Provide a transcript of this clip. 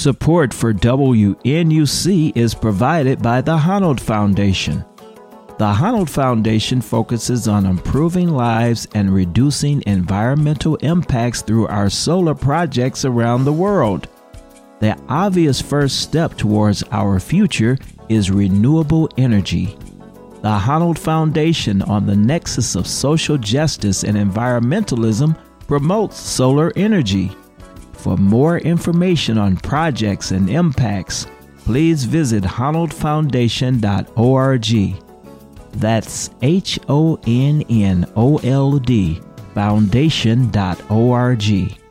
Support for WNUC is provided by the Honnold Foundation. The Honnold Foundation focuses on improving lives and reducing environmental impacts through our solar projects around the world. The obvious first step towards our future is renewable energy. The Honnold Foundation, on the nexus of social justice and environmentalism, promotes solar energy. For more information on projects and impacts, please visit honnoldfoundation.org. That's HONNOLD foundation.org.